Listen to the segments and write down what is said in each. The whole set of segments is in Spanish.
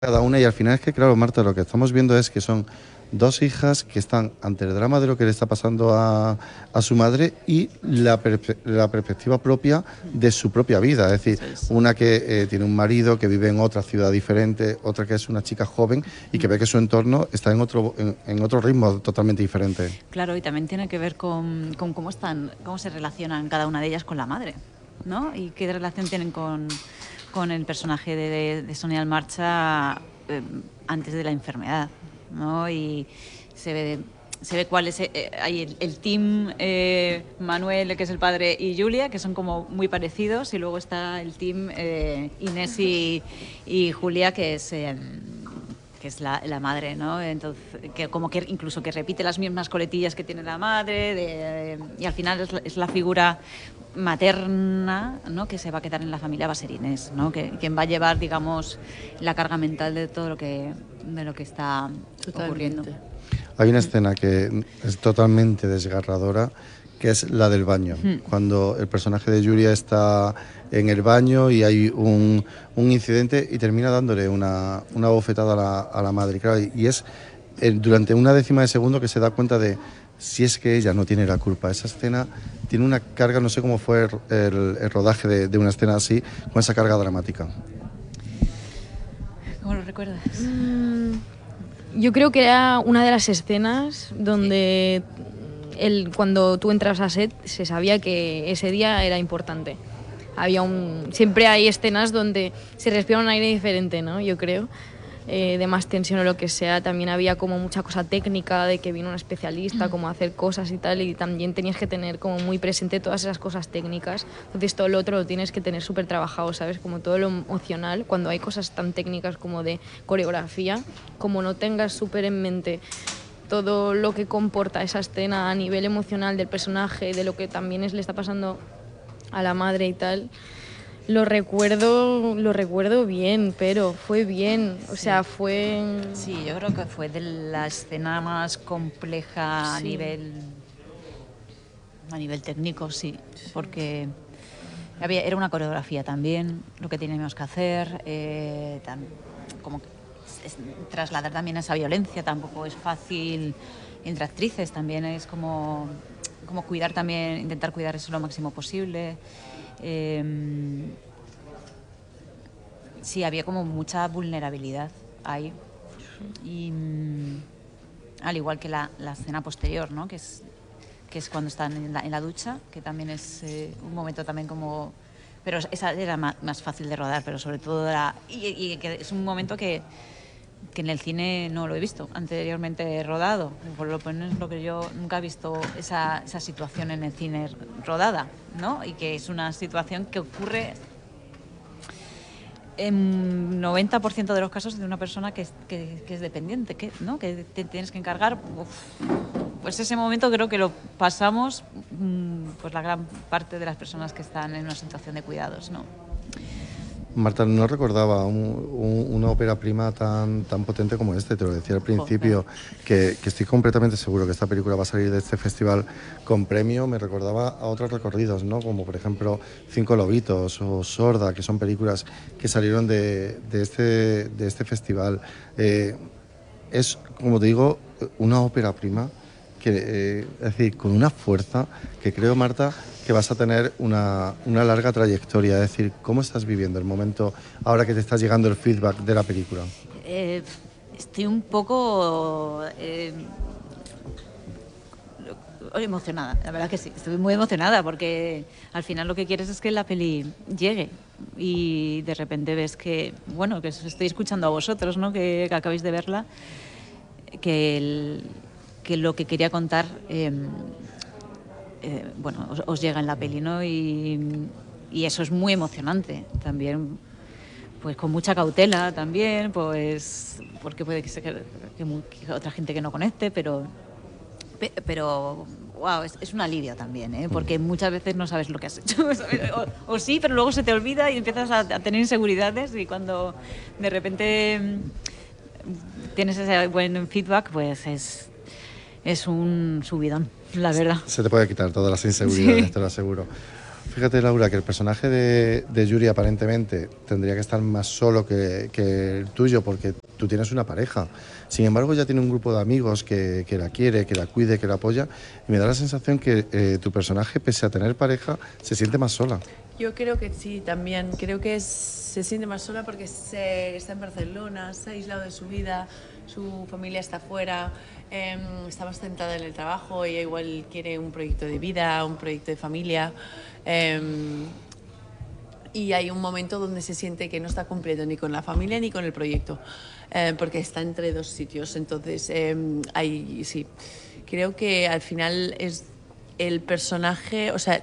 cada una y al final es que, claro, Marta, lo que estamos viendo es que son dos hijas que están ante el drama de lo que le está pasando a su madre y la perspectiva propia de su propia vida. Es decir, Eso es. una que tiene un marido que vive en otra ciudad diferente, otra que es una chica joven y que ve que su entorno está en otro ritmo totalmente diferente. Claro, y también tiene que ver con cómo se relacionan cada una de ellas con la madre, ¿no? Y qué relación tienen con el personaje de Sonia Almarcha antes de la enfermedad, ¿no? Y se ve cuál es hay el team Manuel, que es el padre, y Julia, que son como muy parecidos, y luego está el team Inés y Julia, que es la madre, ¿no? Entonces, que como que incluso que repite las mismas coletillas que tiene la madre, y al final es la figura materna, ¿no? Que se va a quedar en la familia, va a ser Inés, ¿no? Quien va a llevar, digamos, la carga mental de todo de lo que está ocurriendo. Hay una escena que es totalmente desgarradora, que es la del baño. Cuando el personaje de Julia está en el baño y hay un incidente y termina dándole una bofetada a la madre. Claro, y es durante una décima de segundo que se da cuenta de si es que ella no tiene la culpa. Esa escena tiene una carga, no sé cómo fue el rodaje de una escena así, con esa carga dramática. ¿Cómo lo recuerdas? Yo creo que era una de las escenas donde cuando tú entras a set se sabía que ese día era importante. Siempre hay escenas donde se respira un aire diferente, ¿no? Yo creo, de más tensión o lo que sea. También había como mucha cosa técnica de que vino un especialista, como a hacer cosas y tal, y también tenías que tener como muy presente todas esas cosas técnicas. Entonces todo lo otro lo tienes que tener súper trabajado, ¿sabes? Como todo lo emocional, cuando hay cosas tan técnicas como de coreografía, como no tengas súper en mente todo lo que comporta esa escena a nivel emocional del personaje, de lo que también le está pasando a la madre y tal. Lo recuerdo bien, pero fue bien, o sea, fue... Sí, yo creo que fue de la escena más compleja Sí. a nivel técnico, sí, porque era una coreografía también, lo que teníamos que hacer, como que trasladar también esa violencia tampoco es fácil entre actrices, también es como cuidar también, intentar cuidar eso lo máximo posible. Sí, había como mucha vulnerabilidad ahí. Y al igual que la escena posterior, ¿no? Que es cuando están en la ducha, que también es un momento también como... Pero esa era más fácil de rodar, pero sobre todo era... Y que es un momento que en el cine no lo he visto anteriormente rodado. Por lo menos lo que yo nunca he visto esa situación en el cine rodada, ¿no? Y que es una situación que ocurre en 90% de los casos de una persona que es dependiente, ¿no? Que te tienes que encargar. Pues ese momento creo que lo pasamos pues la gran parte de las personas que están en una situación de cuidados, ¿no? Marta, no recordaba una ópera prima tan potente como este. Te lo decía al principio, que estoy completamente seguro que esta película va a salir de este festival con premio. Me recordaba a otros recorridos, ¿no? Como por ejemplo Cinco Lobitos o Sorda, que son películas que salieron de este festival. Es, como te digo, una ópera prima que, es decir, con una fuerza que creo, Marta, que vas a tener una larga trayectoria. Es decir, ¿cómo estás viviendo el momento ahora que te está llegando el feedback de la película? Estoy un poco emocionada, la verdad que sí, estoy muy emocionada porque al final lo que quieres es que la peli llegue y de repente ves que, bueno, que os estoy escuchando a vosotros, ¿no? Que acabáis de verla, que lo que quería contar bueno, os llega en la peli, ¿no? Y eso es muy emocionante también, pues con mucha cautela también, pues porque puede que otra gente que no conecte, pero wow, es un alivio también, ¿eh? Porque muchas veces no sabes lo que has hecho, o sí, pero luego se te olvida y empiezas a tener inseguridades, y cuando de repente tienes ese buen feedback, pues es un subidón, la verdad. Se te puede quitar todas las inseguridades, Sí. te lo aseguro. Fíjate, Laura, que el personaje de Yuri aparentemente tendría que estar más solo que el tuyo, porque tú tienes una pareja. Sin embargo, ya tiene un grupo de amigos que la quiere, que la cuide, que la apoya, y me da la sensación que tu personaje, pese a tener pareja, se siente más sola. Yo creo que sí, también. Creo que se siente más sola porque está en Barcelona, se ha aislado de su vida, su familia está fuera, está más centrada en el trabajo, ella igual quiere un proyecto de vida, un proyecto de familia. Y hay un momento donde se siente que no está cumpliendo ni con la familia ni con el proyecto, porque está entre dos sitios. Entonces, sí, creo que al final es el personaje, o sea,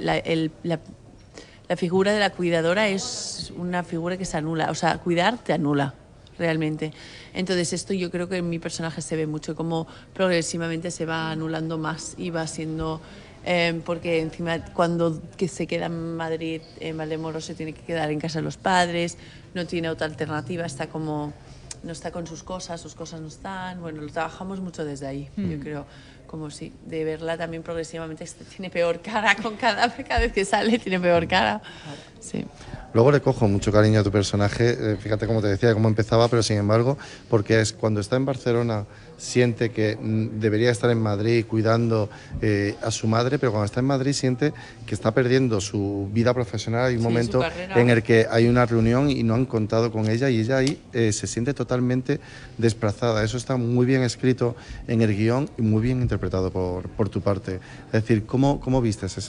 la figura de la cuidadora es una figura que se anula, o sea, cuidar te anula realmente. Entonces esto yo creo que en mi personaje se ve mucho, como progresivamente se va anulando más y va siendo... porque encima cuando se queda en Madrid, Valdemoro se tiene que quedar en casa de los padres, no tiene otra alternativa, está como... no está con sus cosas no están, bueno, lo trabajamos mucho desde ahí, yo creo, como si de verla también progresivamente tiene peor cara, cada vez que sale tiene peor cara, sí. Luego le cojo mucho cariño a tu personaje, fíjate como te decía, cómo empezaba, pero sin embargo, porque es cuando está en Barcelona siente que debería estar en Madrid cuidando a su madre, pero cuando está en Madrid siente que está perdiendo su vida profesional. Hay un momento en el que hay una reunión y no han contado con ella y ella ahí se siente totalmente desplazada. Eso está muy bien escrito en el guión y muy bien interpretado por tu parte. Es decir, ¿cómo vistes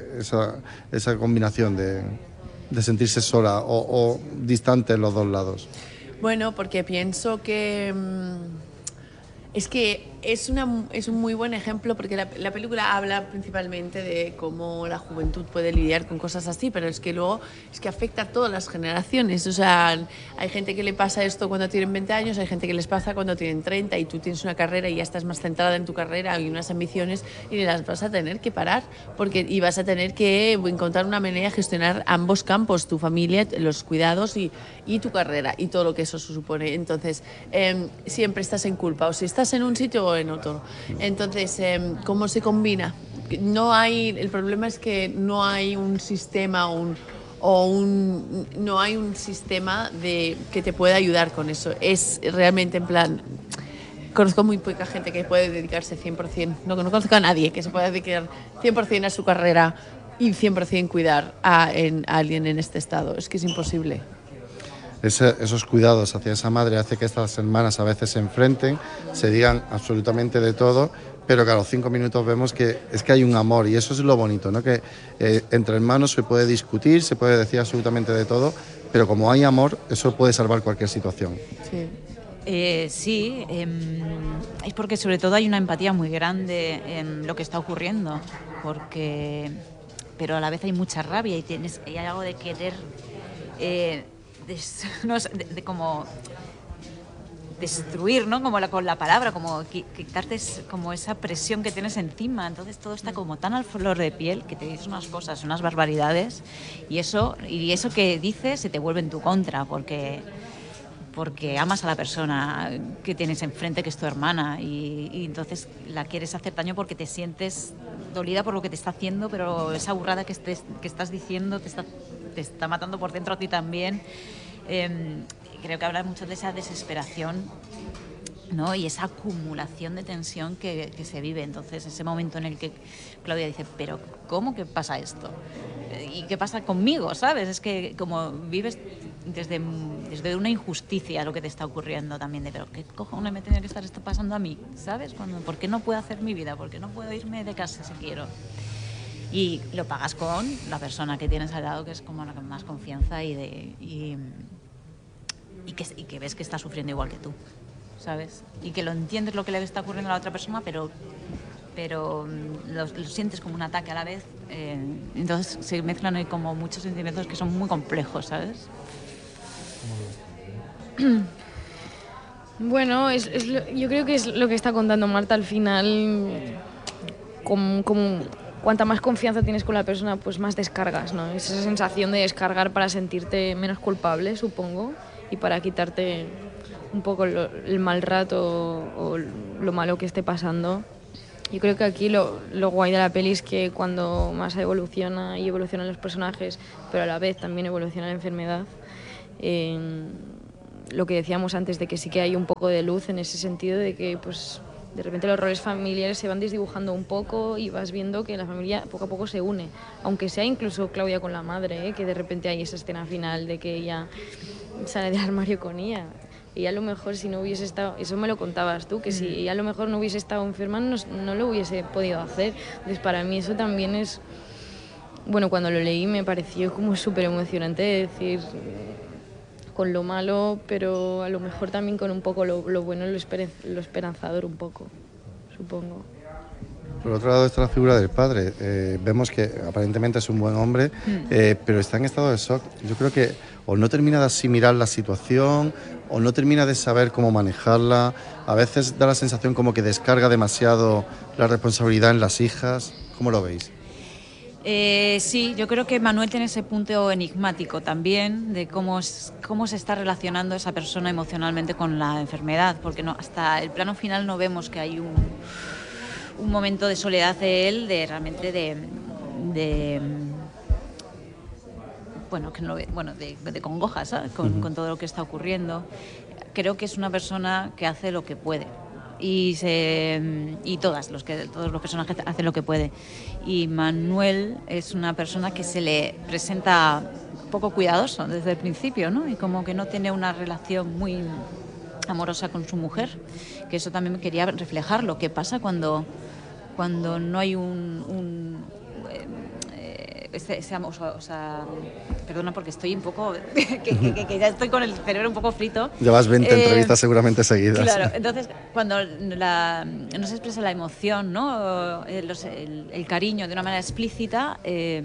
esa combinación de sentirse sola o distante en los dos lados? Bueno, porque pienso que es que es un muy buen ejemplo, porque la película habla principalmente de cómo la juventud puede lidiar con cosas así, pero es que luego es que afecta a todas las generaciones. O sea, hay gente que le pasa esto cuando tienen 20 años, hay gente que les pasa cuando tienen 30 y tú tienes una carrera y ya estás más centrada en tu carrera y unas ambiciones y las vas a tener que parar y vas a tener que encontrar una manera de gestionar ambos campos, tu familia, los cuidados y tu carrera y todo lo que eso supone. Entonces, siempre estás en culpa, o si estás en un sitio o en otro. Entonces, ¿cómo se combina? El problema es que no hay un sistema no hay un sistema que te pueda ayudar con eso. Es realmente en plan... Conozco muy poca gente que puede dedicarse 100%, no conozco a nadie que se pueda dedicar 100% a su carrera y 100% cuidar a alguien en este estado. Es que es imposible. Esos cuidados hacia esa madre hace que estas hermanas a veces se enfrenten, se digan absolutamente de todo, pero que a los 5 minutos vemos que hay un amor y eso es lo bonito, ¿no? Que entre hermanos se puede discutir, se puede decir absolutamente de todo, pero como hay amor, eso puede salvar cualquier situación. Sí. Sí, es porque sobre todo hay una empatía muy grande en lo que está ocurriendo, pero a la vez hay mucha rabia y hay algo de querer... como destruir, ¿no? Como con la palabra, como quitarte como esa presión que tienes encima. Entonces todo está como tan al flor de piel que te dices unas cosas, unas barbaridades y eso que dices se te vuelve en tu contra porque amas a la persona que tienes enfrente, que es tu hermana, y entonces la quieres hacer daño porque te sientes dolida por lo que te está haciendo, pero esa burrada que estás diciendo te está matando por dentro a ti también. Creo que habla mucho de esa desesperación, ¿no? Y esa acumulación de tensión que se vive. Entonces, ese momento en el que Claudia dice, pero ¿cómo que pasa esto? ¿Y qué pasa conmigo? ¿Sabes? Es que como vives desde una injusticia lo que te está ocurriendo también, pero ¿qué cojones me tiene que estar esto pasando a mí? ¿Sabes? ¿Por qué no puedo hacer mi vida? ¿Por qué no puedo irme de casa si quiero? Y lo pagas con la persona que tienes al lado, que es como la con más confianza y que ves que está sufriendo igual que tú, ¿sabes? Y que lo entiendes lo que le está ocurriendo a la otra persona, pero lo sientes como un ataque a la vez. Entonces se mezclan ahí como muchos sentimientos que son muy complejos, ¿sabes? Bueno, yo creo que es lo que está contando Marta al final. Como cuanta más confianza tienes con la persona, pues más descargas, ¿no? Esa sensación de descargar para sentirte menos culpable, supongo, y para quitarte un poco el mal rato o lo malo que esté pasando. Yo creo que aquí lo guay de la peli es que cuando más evoluciona y evolucionan los personajes, pero a la vez también evoluciona la enfermedad, lo que decíamos antes de que sí que hay un poco de luz en ese sentido de que pues de repente los roles familiares se van desdibujando un poco y vas viendo que la familia poco a poco se une, aunque sea incluso Claudia con la madre, que de repente hay esa escena final de que ella sale del armario con ella. Y a lo mejor si no hubiese estado, eso me lo contabas tú, que si ella a lo mejor no hubiese estado enferma no lo hubiese podido hacer. Entonces para mí eso también es, bueno, cuando lo leí me pareció como súper emocionante decir, con lo malo, pero a lo mejor también con un poco lo bueno, lo esperanzador un poco, supongo. Por otro lado está la figura del padre. Vemos que aparentemente es un buen hombre, pero está en estado de shock. Yo creo que o no termina de asimilar la situación, o no termina de saber cómo manejarla. A veces da la sensación como que descarga demasiado la responsabilidad en las hijas. ¿Cómo lo veis? Sí, yo creo que Manuel tiene ese punto enigmático también de cómo se está relacionando esa persona emocionalmente con la enfermedad, porque no, hasta el plano final no vemos que hay un momento de soledad de él, de realmente de congoja, ¿sabes? Con todo lo que está ocurriendo. Creo que es una persona que hace lo que puede. Y todos los personajes hacen lo que puede. Y Manuel es una persona que se le presenta poco cuidadoso desde el principio, ¿no? Y como que no tiene una relación muy amorosa con su mujer, que eso también quería reflejar lo que pasa cuando no hay perdona porque estoy un poco que ya estoy con el cerebro un poco frito. Llevas 20 entrevistas seguramente seguidas. Claro, entonces cuando no se expresa la emoción, ¿no? El cariño de una manera explícita,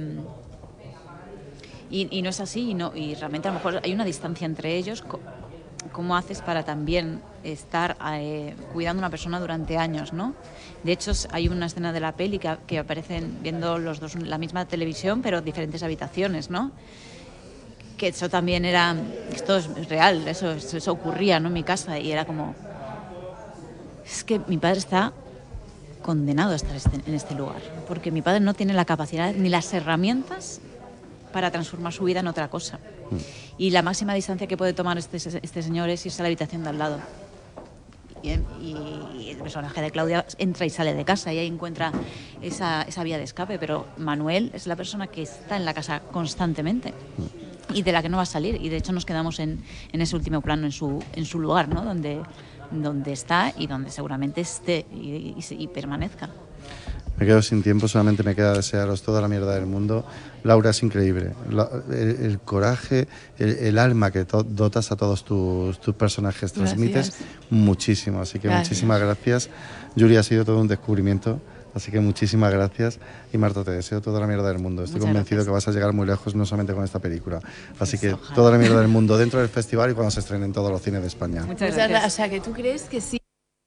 y no es así, y realmente a lo mejor hay una distancia entre ellos. ¿Cómo haces para también estar cuidando a una persona durante años, ¿no? De hecho, hay una escena de la peli que aparecen viendo los dos la misma televisión, pero diferentes habitaciones, ¿no? Que eso también esto es real, eso ocurría, ¿no? En mi casa, y era como, es que mi padre está condenado a estar en este lugar, porque mi padre no tiene la capacidad ni las herramientas para transformar su vida en otra cosa. Y la máxima distancia que puede tomar este señor es irse a la habitación de al lado. Y el personaje de Claudia entra y sale de casa y ahí encuentra esa vía de escape, pero Manuel es la persona que está en la casa constantemente y de la que no va a salir. Y de hecho nos quedamos en ese último plano, en su lugar, ¿no? Donde está y donde seguramente esté y permanezca. Me quedo sin tiempo, solamente me queda desearos toda la mierda del mundo. Laura, es increíble. El coraje, el alma que dotas a todos tus personajes, transmites muchísimo. Así que muchísimas gracias. Yuri, ha sido todo un descubrimiento. Así que muchísimas gracias. Y Marta, te deseo toda la mierda del mundo. Estoy convencido que vas a llegar muy lejos, no solamente con esta película. Así que ojalá. Toda la mierda del mundo dentro del festival y cuando se estrene en todos los cines de España. Muchas gracias. O sea, que tú crees que sí.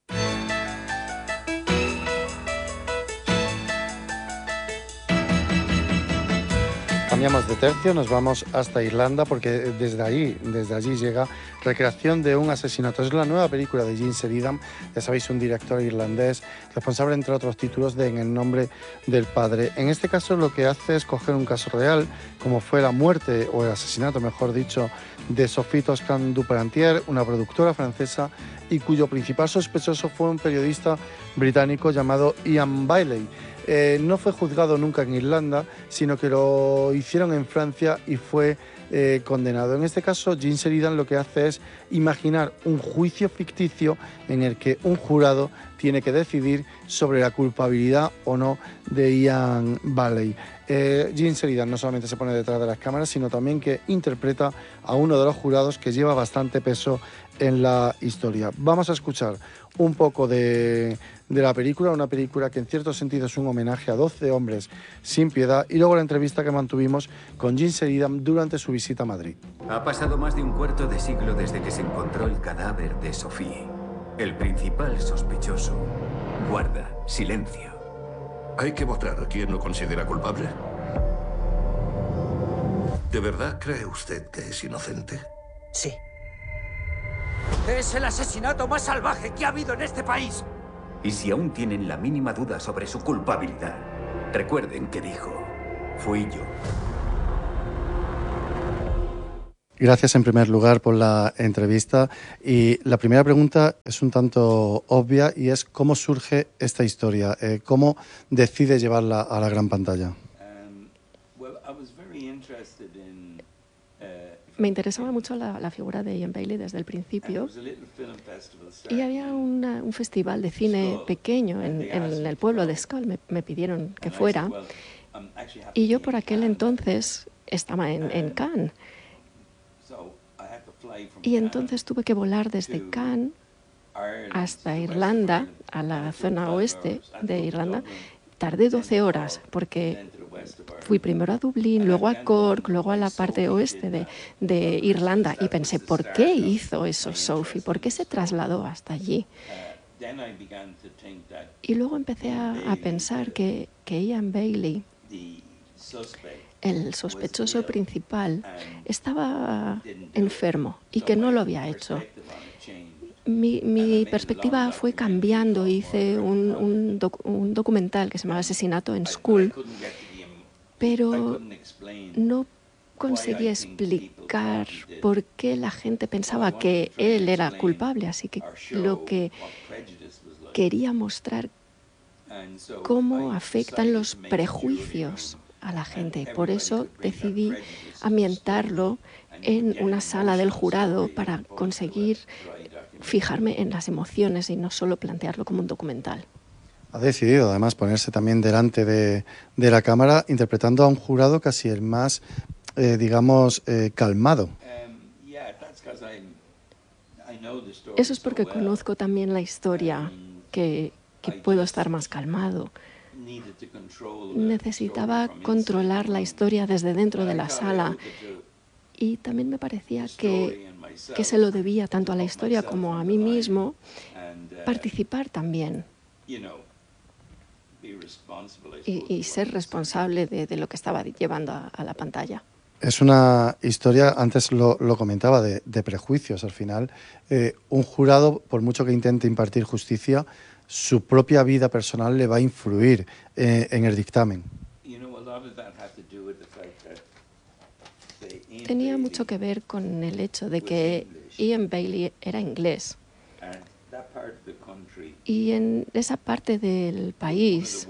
Cambiamos de tercio, nos vamos hasta Irlanda porque desde allí llega Recreación de un asesinato. Es la nueva película de Jim Sheridan, ya sabéis, un director irlandés, responsable entre otros títulos de En el nombre del padre. En este caso lo que hace es coger un caso real, como fue la muerte o el asesinato, mejor dicho, de Sophie Toscan-Duplantier, una productora francesa y cuyo principal sospechoso fue un periodista británico llamado Ian Bailey. No fue juzgado nunca en Irlanda, sino que lo hicieron en Francia y fue condenado. En este caso, Jim Sheridan lo que hace es imaginar un juicio ficticio en el que un jurado tiene que decidir sobre la culpabilidad o no de Ian Bailey. Jim Sheridan no solamente se pone detrás de las cámaras, sino también que interpreta a uno de los jurados que lleva bastante peso en la historia. Vamos a escuchar un poco de la película, una película que en cierto sentido es un homenaje a 12 hombres sin piedad, y luego la entrevista que mantuvimos con Jim Sheridan durante su visita a Madrid. Ha pasado más de un cuarto de siglo desde que se encontró el cadáver de Sophie. El principal sospechoso guarda silencio. Hay que votar a quien lo considera culpable. ¿De verdad cree usted que es inocente? Sí. Es el asesinato más salvaje que ha habido en este país. Y si aún tienen la mínima duda sobre su culpabilidad, recuerden que dijo, fui yo. Gracias en primer lugar por la entrevista. Y la primera pregunta es un tanto obvia y es ¿cómo surge esta historia? ¿Cómo decides llevarla a la gran pantalla? Me interesaba mucho la figura de Ian Bailey desde el principio y había un festival de cine pequeño en el pueblo de Skull, me pidieron que fuera y yo por aquel entonces estaba en Cannes y entonces tuve que volar desde Cannes hasta Irlanda, a la zona oeste de Irlanda. Tardé 12 horas porque fui primero a Dublín, luego a Cork, luego a la parte oeste de Irlanda y pensé, ¿por qué hizo eso Sophie? ¿Por qué se trasladó hasta allí? Y luego empecé a pensar que Ian Bailey, el sospechoso principal, estaba enfermo y que no lo había hecho. Mi perspectiva fue cambiando. Hice un documental que se llamaba Asesinato en School, pero no conseguí explicar por qué la gente pensaba que él era culpable, así que lo que quería mostrar cómo afectan los prejuicios a la gente. Por eso decidí ambientarlo en una sala del jurado para conseguir fijarme en las emociones y no solo plantearlo como un documental. Ha decidido además ponerse también delante de la cámara interpretando a un jurado casi el más, calmado. Eso es porque conozco también la historia, que puedo estar más calmado. Necesitaba controlar la historia desde dentro de la sala y también me parecía que se lo debía tanto a la historia como a mí mismo participar también y ser responsable de lo que estaba llevando a la pantalla. Es una historia, antes lo comentaba, de prejuicios. Al final, un jurado, por mucho que intente impartir justicia, su propia vida personal le va a influir en el dictamen. Tenía mucho que ver con el hecho de que Ian Bailey era inglés. Y en esa parte del país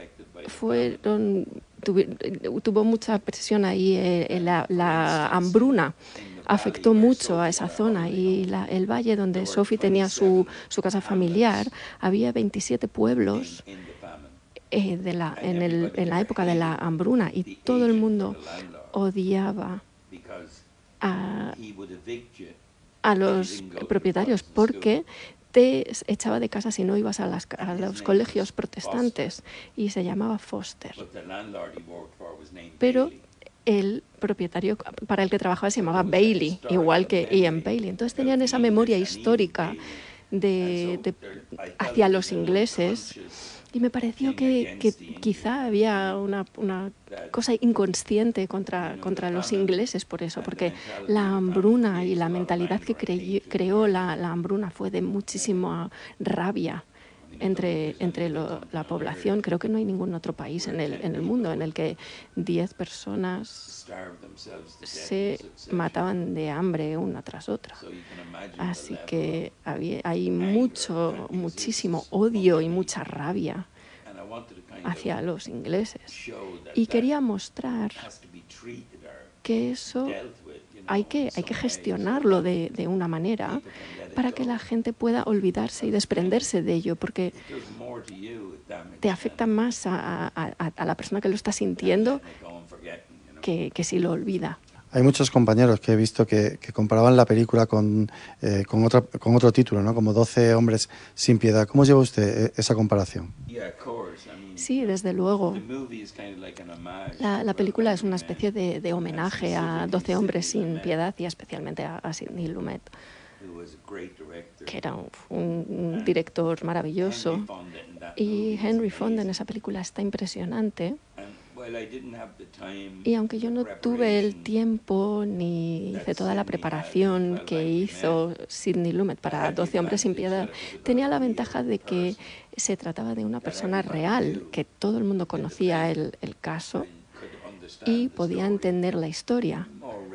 tuvo mucha presión ahí. La hambruna afectó mucho a esa zona y el valle donde Sophie tenía su casa familiar, había 27 pueblos en la época de la hambruna y todo el mundo odiaba a los propietarios porque te echaba de casa si no ibas a los colegios protestantes y se llamaba Foster. Pero el propietario para el que trabajaba se llamaba Bailey, igual que Ian Bailey. Entonces tenían esa memoria histórica hacia los ingleses y me pareció que quizá había una cosa inconsciente contra los ingleses por eso, porque la hambruna y la mentalidad que creó la hambruna fue de muchísima rabia entre la población. Creo que no hay ningún otro país en el mundo en el que 10 personas se mataban de hambre una tras otra. Así que hay muchísimo odio y mucha rabia hacia los ingleses. Y quería mostrar que eso hay que gestionarlo de una manera para que la gente pueda olvidarse y desprenderse de ello, porque te afecta más a la persona que lo está sintiendo que si lo olvida. Hay muchos compañeros que he visto que comparaban la película con otro título, ¿no? Como 12 hombres sin piedad. ¿Cómo lleva usted esa comparación? Sí, desde luego. La película es una especie de homenaje a 12 hombres sin piedad y especialmente a Sidney Lumet, que era un director maravilloso. Y Henry Fonda en esa película está impresionante. Y aunque yo no tuve el tiempo ni hice toda la preparación que hizo Sidney Lumet para 12 hombres sin piedad, tenía la ventaja de que se trataba de una persona real, que todo el mundo conocía el caso y podía entender la historia.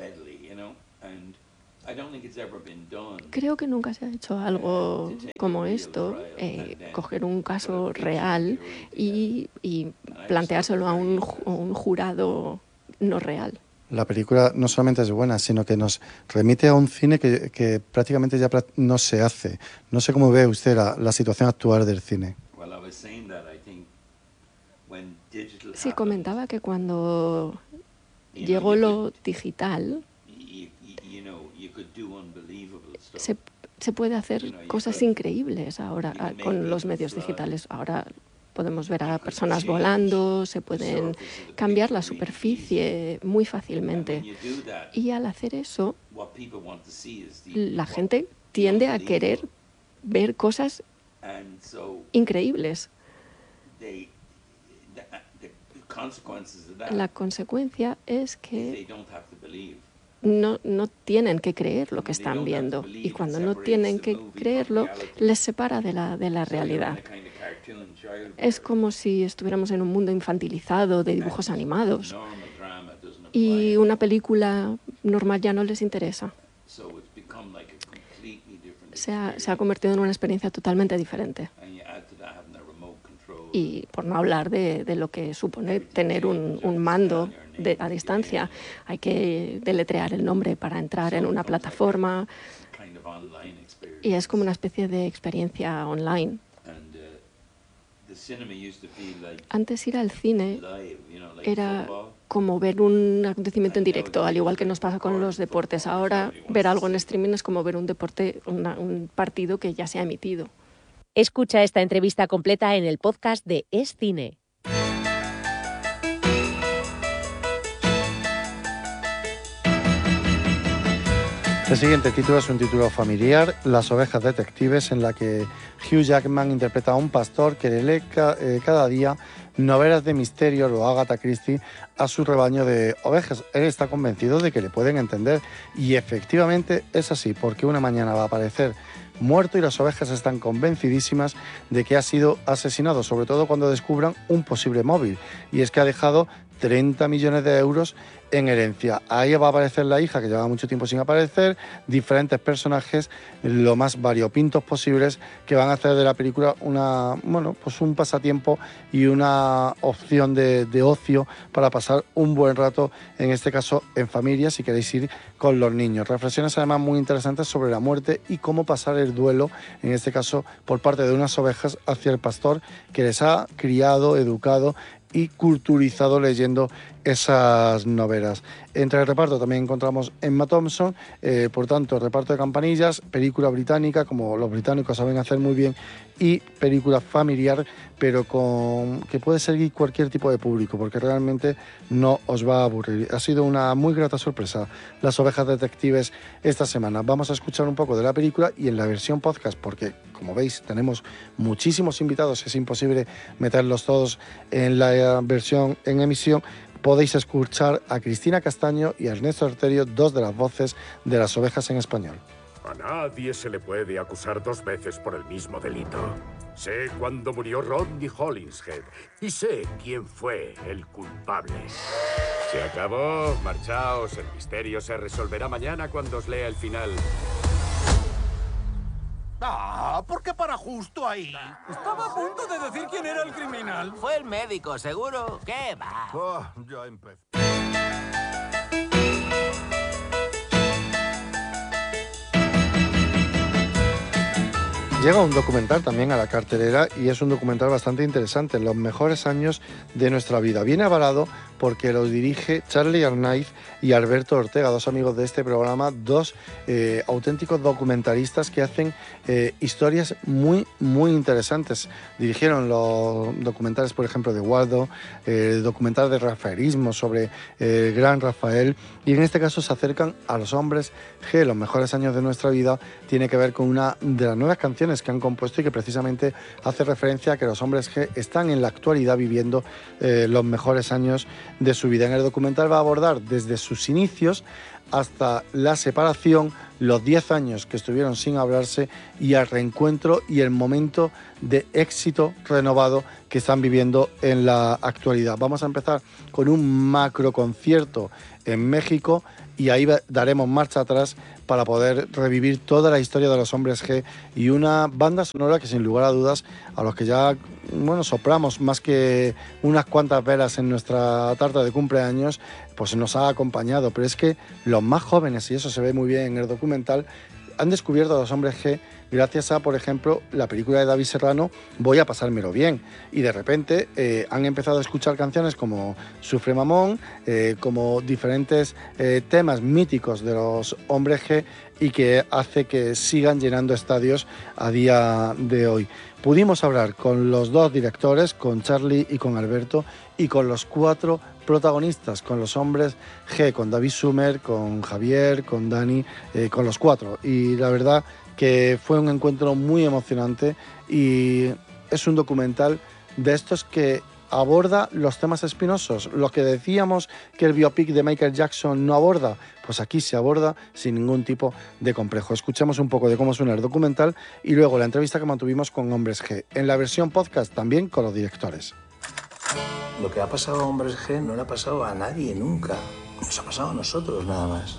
Creo que nunca se ha hecho algo como esto, coger un caso real y planteárselo a un jurado no real. La película no solamente es buena, sino que nos remite a un cine que prácticamente ya no se hace. No sé cómo ve usted la situación actual del cine. Sí, comentaba que cuando llegó lo digital, se puede hacer cosas increíbles ahora con los medios digitales. Ahora podemos ver a personas volando, se pueden cambiar la superficie muy fácilmente. Y al hacer eso, la gente tiende a querer ver cosas increíbles. La consecuencia es que no tienen que creer lo que están viendo, y cuando no tienen que creerlo, les separa de la realidad. Es como si estuviéramos en un mundo infantilizado de dibujos animados y una película normal ya no les interesa. Se ha convertido en una experiencia totalmente diferente. Y por no hablar de lo que supone tener un mando a distancia. Hay que deletrear el nombre para entrar en una plataforma y es como una especie de experiencia online. Antes ir al cine era como ver un acontecimiento en directo, al igual que nos pasa con los deportes. Ahora ver algo en streaming es como ver un deporte, un partido que ya se ha emitido. Escucha esta entrevista completa en el podcast de Es Cine. El siguiente título es un título familiar, Las ovejas detectives, en la que Hugh Jackman interpreta a un pastor que le lee cada día novelas de misterio, o Agatha Christie, a su rebaño de ovejas. Él está convencido de que le pueden entender y efectivamente es así, porque una mañana va a aparecer muerto y las ovejas están convencidísimas de que ha sido asesinado, sobre todo cuando descubran un posible móvil, y es que ha dejado 30 millones de euros en herencia. Ahí va a aparecer la hija, que lleva mucho tiempo sin aparecer, diferentes personajes, lo más variopintos posibles, que van a hacer de la película un pasatiempo y una opción de ocio para pasar un buen rato, en este caso en familia, si queréis ir con los niños. Reflexiones además muy interesantes sobre la muerte y cómo pasar el duelo, en este caso por parte de unas ovejas, hacia el pastor que les ha criado, educado y culturizado leyendo esas novelas. Entre el reparto también encontramos Emma Thompson, por tanto, reparto de campanillas, película británica, como los británicos saben hacer muy bien, y película familiar, pero que puede seguir cualquier tipo de público, porque realmente no os va a aburrir. Ha sido una muy grata sorpresa Las ovejas detectives esta semana. Vamos a escuchar un poco de la película y en la versión podcast, porque como veis tenemos muchísimos invitados, es imposible meterlos todos en la versión en emisión. Podéis escuchar a Cristina Castaño y a Ernesto Arterio, dos de las voces de Las ovejas en español. A nadie se le puede acusar dos veces por el mismo delito. Sé cuándo murió Rodney Hollingshead y sé quién fue el culpable. Se acabó, marchaos, el misterio se resolverá mañana cuando os lea el final. ¿Por qué para justo ahí? Estaba a punto de decir quién era el criminal. Fue el médico, ¿seguro? ¿Qué va? Ya empecé. Llega un documental también a la cartelera y es un documental bastante interesante, Los mejores años de nuestra vida. Viene avalado porque los dirige Charlie Arnaiz y Alberto Ortega, dos amigos de este programa, dos auténticos documentalistas que hacen historias muy, muy interesantes. Dirigieron los documentales, por ejemplo, de Waldo, el documental de rafaelismo sobre el gran Rafael, y en este caso se acercan a los hombres G. Los mejores años de nuestra vida tiene que ver con una de las nuevas canciones que han compuesto y que precisamente hace referencia a que los hombres G están en la actualidad viviendo los mejores años de su vida. En el documental va a abordar desde sus inicios hasta la separación, los 10 años que estuvieron sin hablarse y el reencuentro y el momento de éxito renovado que están viviendo en la actualidad. Vamos a empezar con un macro concierto en México y ahí daremos marcha atrás para poder revivir toda la historia de los hombres G y una banda sonora que sin lugar a dudas a los que ya soplamos más que unas cuantas velas en nuestra tarta de cumpleaños, pues nos ha acompañado. Pero es que los más jóvenes, y eso se ve muy bien en el documental, han descubierto a los hombres G gracias a, por ejemplo, la película de David Serrano, Voy a pasármelo bien. Y de repente han empezado a escuchar canciones como Sufre Mamón, como diferentes temas míticos de los hombres G y que hace que sigan llenando estadios a día de hoy. Pudimos hablar con los dos directores, con Charlie y con Alberto, y con los 4 protagonistas, con los hombres G, con David Sumer, con Javier, con Dani, con los 4. Y la verdad que fue un encuentro muy emocionante y es un documental de estos que aborda los temas espinosos. Lo que decíamos que el biopic de Michael Jackson no aborda, pues aquí se aborda sin ningún tipo de complejo. Escuchemos un poco de cómo suena el documental y luego la entrevista que mantuvimos con Hombres G. En la versión podcast también con los directores. Lo que ha pasado a Hombres G no le ha pasado a nadie nunca. Nos ha pasado a nosotros nada más.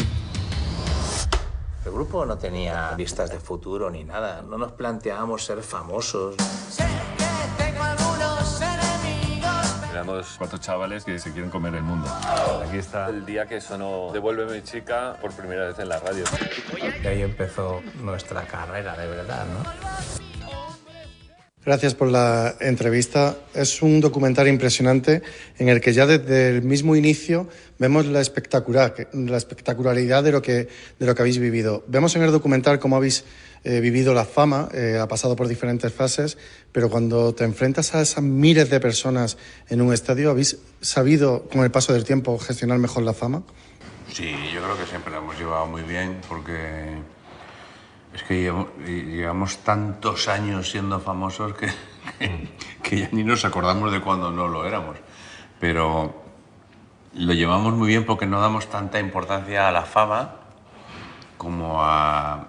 El grupo no tenía vistas de futuro ni nada. No nos planteábamos ser famosos. Sé que tengo algunos enemigos. Éramos 4 chavales que se quieren comer el mundo. Aquí está el día que sonó Devuélveme chica por primera vez en la radio. Y ahí empezó nuestra carrera de verdad, ¿no? Gracias por la entrevista. Es un documental impresionante en el que ya desde el mismo inicio vemos la espectacularidad de lo que habéis vivido. Vemos en el documental cómo habéis vivido la fama, ha pasado por diferentes fases, pero cuando te enfrentas a esas miles de personas en un estadio, ¿habéis sabido con el paso del tiempo gestionar mejor la fama? Sí, yo creo que siempre la hemos llevado muy bien porque es que llevamos tantos años siendo famosos que ya ni nos acordamos de cuando no lo éramos. Pero lo llevamos muy bien porque no damos tanta importancia a la fama como a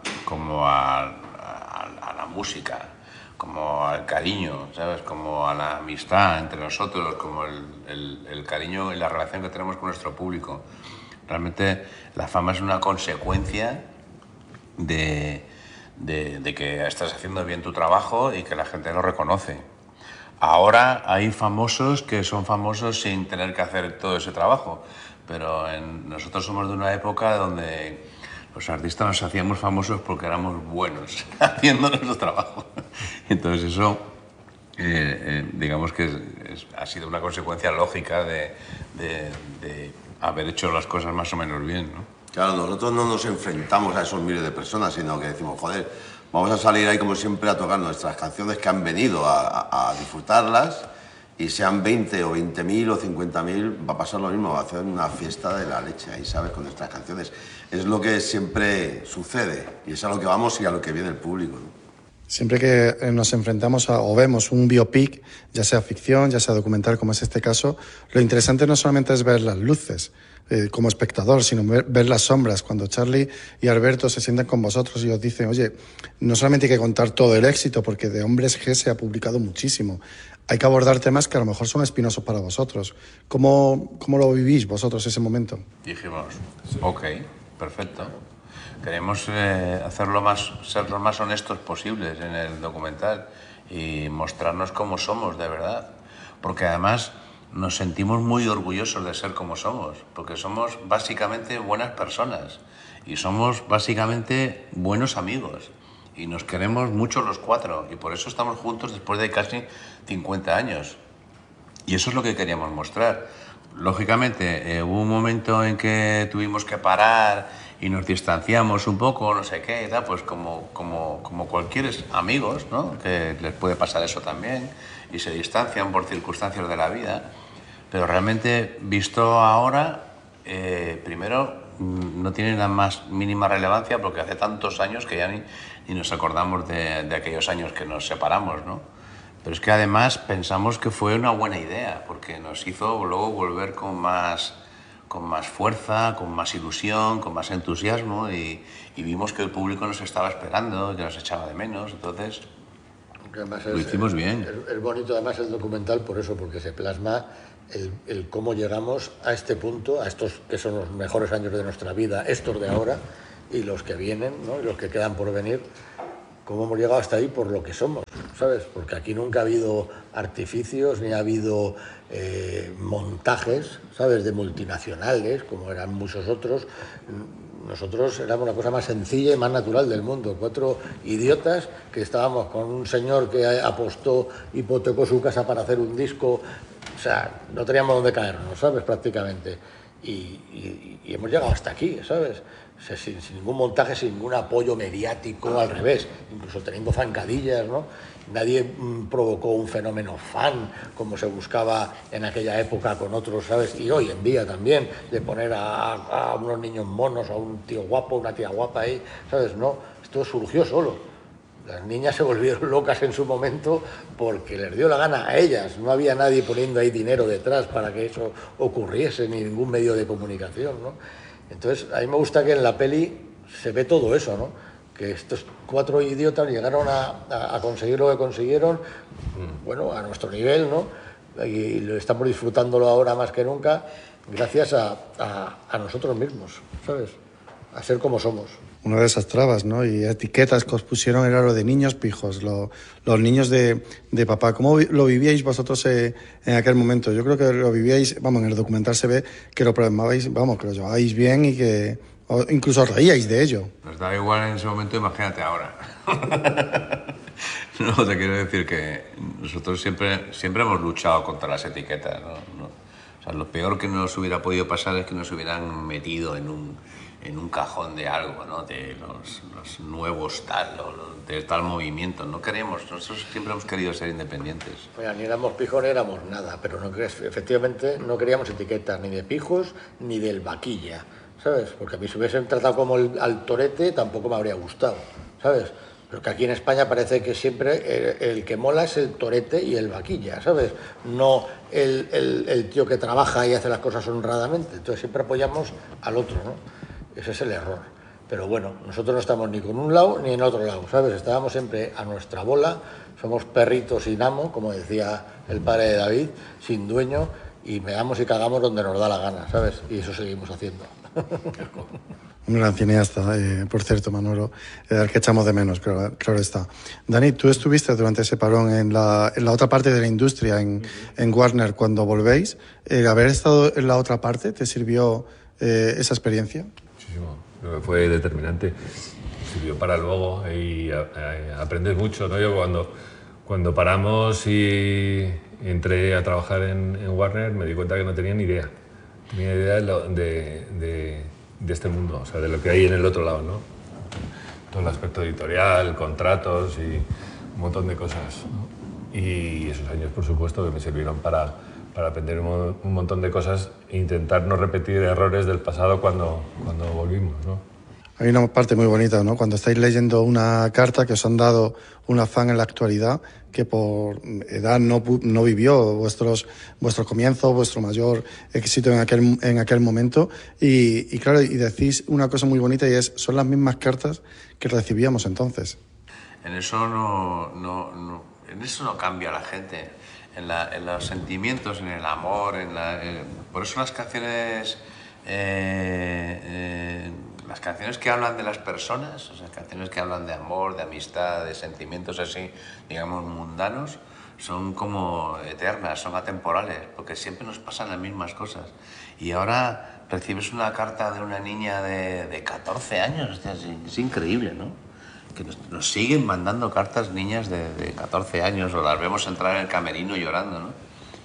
la música, como al cariño, ¿sabes? Como a la amistad entre nosotros, como el cariño y la relación que tenemos con nuestro público. Realmente la fama es una consecuencia de que estás haciendo bien tu trabajo y que la gente lo reconoce. Ahora hay famosos que son famosos sin tener que hacer todo ese trabajo, pero nosotros somos de una época donde los artistas nos hacíamos famosos porque éramos buenos haciendo nuestro trabajo. Entonces eso, digamos que ha sido una consecuencia lógica de haber hecho las cosas más o menos bien, ¿no? Claro, nosotros no nos enfrentamos a esos miles de personas, sino que decimos, joder, vamos a salir ahí como siempre a tocar nuestras canciones que han venido a disfrutarlas, y sean 20 o 20.000 o 50.000, va a pasar lo mismo, va a hacer una fiesta de la leche ahí, ¿sabes?, con nuestras canciones. Es lo que siempre sucede y es a lo que vamos y a lo que viene el público, ¿no? Siempre que nos enfrentamos o vemos un biopic, ya sea ficción, ya sea documental, como es este caso, lo interesante no solamente es ver las luces como espectador, sino ver las sombras. Cuando Charlie y Alberto se sientan con vosotros y os dicen, oye, no solamente hay que contar todo el éxito, porque de Hombres G se ha publicado muchísimo, hay que abordar temas que a lo mejor son espinosos para vosotros. ¿Cómo lo vivís vosotros ese momento? Dijimos, ok, perfecto. Queremos ser lo más honestos posibles en el documental y mostrarnos cómo somos de verdad, porque además nos sentimos muy orgullosos de ser como somos, porque somos básicamente buenas personas y somos básicamente buenos amigos y nos queremos mucho los 4 y por eso estamos juntos después de casi 50 años. Y eso es lo que queríamos mostrar. lógicamente, hubo un momento en que tuvimos que parar y nos distanciamos un poco, no sé qué, y tal, pues como cualquier amigos, ¿no? Que les puede pasar eso también, y se distancian por circunstancias de la vida. Pero realmente, visto ahora, primero, no tiene la más mínima relevancia porque hace tantos años que ya ni nos acordamos de aquellos años que nos separamos, ¿no? Pero es que además pensamos que fue una buena idea porque nos hizo luego volver con más fuerza, con más ilusión, con más entusiasmo y vimos que el público nos estaba esperando, que nos echaba de menos, entonces lo hicimos bien. Es bonito además el documental por eso, porque se plasma el cómo llegamos a este punto, a estos que son los mejores años de nuestra vida, estos de ahora y los que vienen, ¿no? Y los que quedan por venir, cómo hemos llegado hasta ahí por lo que somos, ¿sabes? Porque aquí nunca ha habido artificios ni ha habido montajes, ¿sabes? De multinacionales, como eran muchos otros. Nosotros éramos la cosa más sencilla y más natural del mundo. 4 idiotas que estábamos con un señor que apostó, hipotecó su casa para hacer un disco. O sea, no teníamos dónde caernos, ¿sabes? Prácticamente. Y hemos llegado hasta aquí, ¿sabes? O sea, sin ningún montaje, sin ningún apoyo mediático, al revés, incluso teniendo zancadillas, ¿no? Nadie provocó un fenómeno fan como se buscaba en aquella época con otros, ¿sabes? Y hoy en día también, de poner a unos niños monos, a un tío guapo, una tía guapa ahí, ¿sabes? No, esto surgió solo. Las niñas se volvieron locas en su momento porque les dio la gana a ellas. No había nadie poniendo ahí dinero detrás para que eso ocurriese, ni ningún medio de comunicación, ¿no? Entonces, a mí me gusta que en la peli se ve todo eso, ¿no? Que estos 4 idiotas llegaron a conseguir lo que consiguieron, bueno, a nuestro nivel, ¿no? Y lo estamos disfrutándolo ahora más que nunca, gracias a nosotros mismos, ¿sabes? A ser como somos. Una de esas trabas, ¿no? Y etiquetas que os pusieron era lo de niños pijos, los niños de papá. ¿Cómo lo vivíais vosotros en aquel momento? Yo creo que lo vivíais, vamos, en el documental se ve que lo problemabais, vamos, que lo llevabais bien y que incluso os reíais de ello. Nos daba igual en ese momento, imagínate ahora. No, te quiero decir que nosotros siempre hemos luchado contra las etiquetas, ¿no? O sea, lo peor que nos hubiera podido pasar es que nos hubieran metido en un cajón de algo, ¿no? De los nuevos tal, de tal movimiento. No queremos, nosotros siempre hemos querido ser independientes. Oiga, ni éramos pijos ni éramos nada, pero efectivamente no queríamos etiquetas ni de pijos ni del vaquilla, ¿sabes? Porque a mí si hubiesen tratado como al torete tampoco me habría gustado, ¿sabes? Pero que aquí en España parece que siempre el que mola es el torete y el vaquilla, ¿sabes? No el tío que trabaja y hace las cosas honradamente. Entonces siempre apoyamos al otro, ¿no? Ese es el error. Pero bueno, nosotros no estamos ni con un lado ni en otro lado, ¿sabes? Estábamos siempre a nuestra bola, somos perritos sin amo, como decía el padre de David, sin dueño, y meamos y cagamos donde nos da la gana, ¿sabes? Y eso seguimos haciendo. Un gran cineasta, por cierto, Manolo, al que echamos de menos, claro está. Dani, tú estuviste durante ese parón en la otra parte de la industria, en Warner, cuando volvéis. ¿Haber estado en la otra parte te sirvió esa experiencia? Muchísimo, fue determinante. Sirvió para luego y aprendes mucho, ¿no? Yo cuando paramos y entré a trabajar en Warner me di cuenta que no tenía ni idea. Tenía idea de este mundo, o sea, de lo que hay en el otro lado, ¿no? Todo el aspecto editorial, contratos y un montón de cosas, ¿no? Y esos años, por supuesto, que me sirvieron para aprender un montón de cosas e intentar no repetir errores del pasado cuando volvimos, ¿no? Hay una parte muy bonita, ¿no? Cuando estáis leyendo una carta que os han dado una fan en la actualidad que por edad no vivió vuestro comienzo, vuestro mayor éxito en aquel momento y claro, y decís una cosa muy bonita y son las mismas cartas que recibíamos entonces. En eso en eso no cambia la gente, en los sentimientos, en el amor, por eso las canciones que hablan de las personas, o sea, canciones que hablan de amor, de amistad, de sentimientos así, digamos, mundanos, son como eternas, son atemporales, porque siempre nos pasan las mismas cosas. Y ahora recibes una carta de una niña de 14 años, es increíble, ¿no? Que nos siguen mandando cartas niñas de 14 años, o las vemos entrar en el camerino llorando, ¿no?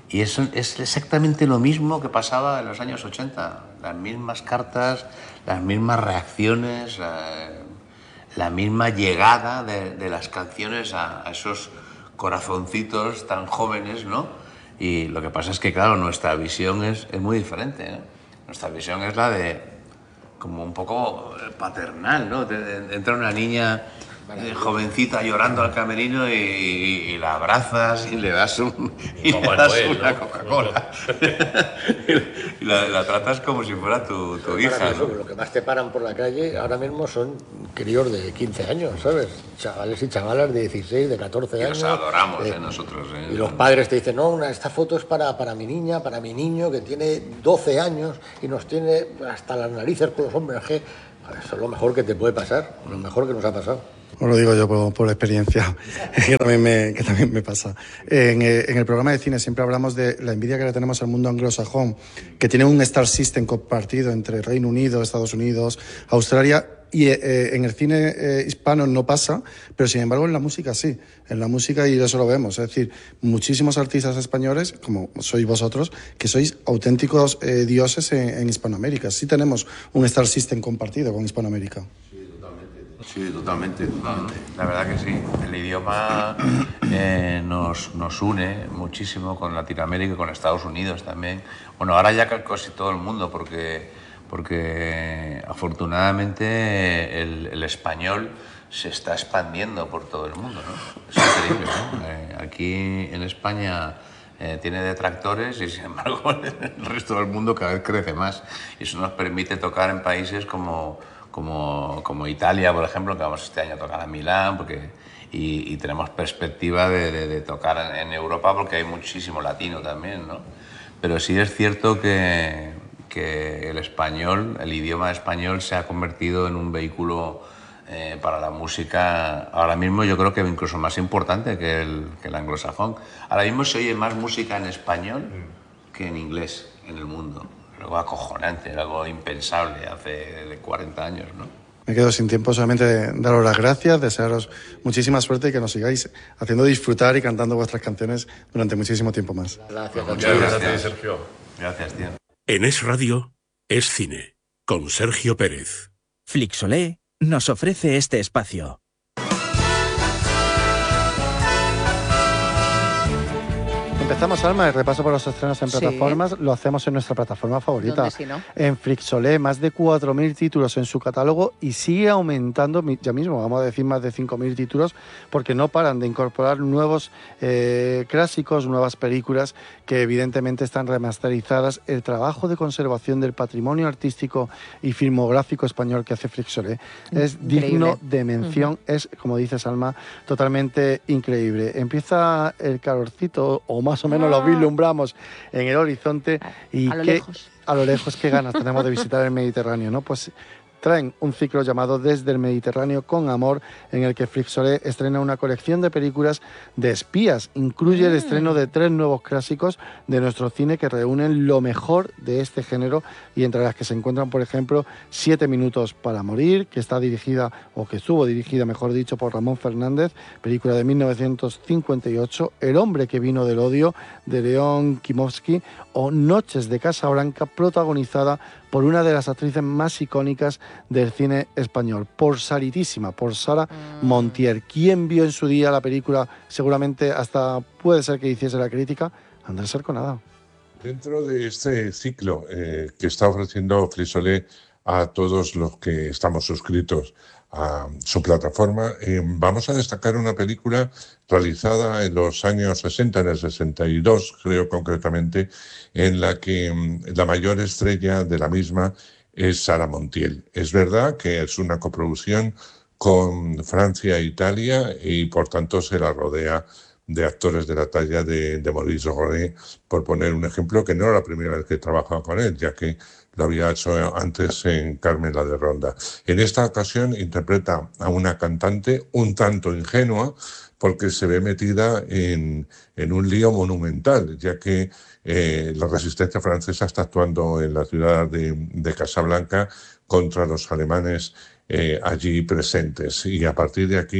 Y eso es exactamente lo mismo que pasaba en los años 80. Las mismas cartas, las mismas reacciones, la misma llegada de las canciones a esos corazoncitos tan jóvenes, ¿no? Y lo que pasa es que, claro, nuestra visión es muy diferente, ¿no? Nuestra visión es la de, como un poco paternal, ¿no? Entra una niña jovencita llorando al camerino y la abrazas y le das una Coca-Cola. Y la tratas como si fuera tu hija, ¿no? Lo que más te paran por la calle ahora mismo son críos de 15 años, ¿sabes? Chavales y chavalas de 16, de 14 años. Los adoramos, nosotros. Y los padres te dicen, no, esta foto es para mi niña, para mi niño, que tiene 12 años y nos tiene hasta las narices con los hombres G. Eso es lo mejor que te puede pasar, lo mejor que nos ha pasado. Os lo digo yo por experiencia, que también me pasa. En el programa de cine siempre hablamos de la envidia que le tenemos al mundo anglosajón, que tiene un Star System compartido entre Reino Unido, Estados Unidos, Australia, y en el cine hispano no pasa, pero sin embargo en la música sí. En la música, y eso lo vemos, es decir, muchísimos artistas españoles, como sois vosotros, que sois auténticos dioses en Hispanoamérica. Sí tenemos un Star System compartido con Hispanoamérica. Sí, totalmente. La verdad que sí. El idioma nos une muchísimo con Latinoamérica y con Estados Unidos también. Bueno, ahora ya casi todo el mundo, porque afortunadamente el español se está expandiendo por todo el mundo, ¿no? Es increíble, ¿no? Aquí en España tiene detractores y sin embargo el resto del mundo cada vez crece más. Y eso nos permite tocar en países como Italia, por ejemplo, que vamos este año a tocar a Milán, y tenemos perspectiva de tocar en Europa porque hay muchísimo latino también, ¿no? Pero sí es cierto que el español, el idioma español, se ha convertido en un vehículo para la música, ahora mismo yo creo que incluso más importante que el anglosajón. Ahora mismo se oye más música en español que en inglés en el mundo. Algo acojonante, algo impensable hace 40 años, ¿no? Me quedo sin tiempo, solamente de daros las gracias, desearos muchísima suerte y que nos sigáis haciendo disfrutar y cantando vuestras canciones durante muchísimo tiempo más. Gracias, muchas gracias, Sergio. Gracias, tío. En Es Radio, Es Cine, con Sergio Pérez. Flixolé nos ofrece este espacio. Empezamos, Alma, el repaso por los estrenos en plataformas. Lo hacemos en nuestra plataforma favorita. ¿Dónde si no? En Flixolé, más de 4.000 títulos en su catálogo y sigue aumentando, ya mismo vamos a decir más de 5.000 títulos, porque no paran de incorporar nuevos clásicos, nuevas películas que evidentemente están remasterizadas. El trabajo de conservación del patrimonio artístico y filmográfico español que hace Flixolé es Increíble. digno de mención. Es, como dices, Alma, totalmente increíble. Empieza el calorcito, o más o menos lo vislumbramos en el horizonte, y a lo lejos, qué ganas tenemos de visitar el Mediterráneo, ¿no? Pues traen un ciclo llamado Desde el Mediterráneo con Amor, en el que Flixolé estrena una colección de películas de espías. Incluye el estreno de 3 nuevos clásicos de nuestro cine que reúnen lo mejor de este género, y entre las que se encuentran, por ejemplo, 7 minutos para morir, que está dirigida, o que estuvo dirigida, mejor dicho, por Ramón Fernández, película de 1958, El hombre que vino del odio, de León Kimovsky, o Noches de Casablanca, protagonizada por una de las actrices más icónicas del cine español, por Sara Montiel. ¿Quién vio en su día la película? Seguramente hasta puede ser que hiciese la crítica Andrés Arconada. Dentro de este ciclo que está ofreciendo Flixolé a todos los que estamos suscritos a su plataforma, vamos a destacar una película realizada en los años 60, en el 62, creo concretamente, en la que la mayor estrella de la misma es Sara Montiel. Es verdad que es una coproducción con Francia e Italia y por tanto se la rodea de actores de la talla de Maurice Ronet, por poner un ejemplo, que no era la primera vez que he trabajado con él, ya que lo había hecho antes en Carmen la de Ronda. En esta ocasión interpreta a una cantante un tanto ingenua, porque se ve metida en un lío monumental, ya que la resistencia francesa está actuando en la ciudad de Casablanca contra los alemanes allí presentes. Y a partir de aquí